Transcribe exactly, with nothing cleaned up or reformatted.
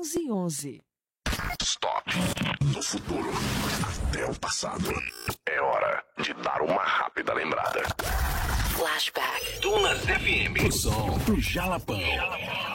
onze e onze. Stop. Do futuro até o passado. É hora de dar uma rápida lembrada. Flashback. Dunas F M. O som do Jalapão.